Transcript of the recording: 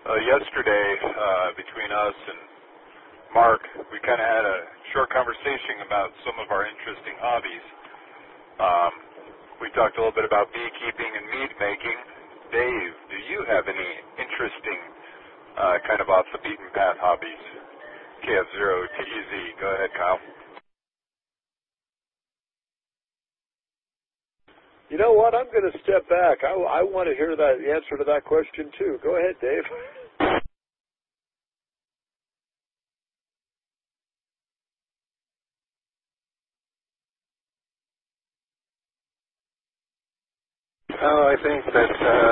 Yesterday, between us and Mark, we kind of had a short conversation about some of our interesting hobbies. We talked a little bit about beekeeping and mead making. Dave, do you have any interesting kind of off the beaten path hobbies? KF0TEZ. Go ahead, Kyle. You know what? I'm going to step back. I want to hear the answer to that question, too. Go ahead, Dave. Oh, I think that